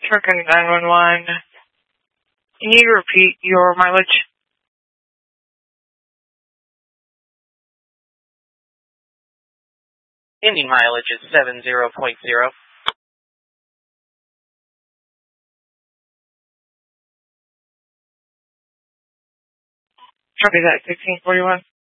Trucking 911. Can you repeat your mileage? Ending mileage is 70.0. Copy that, 1641.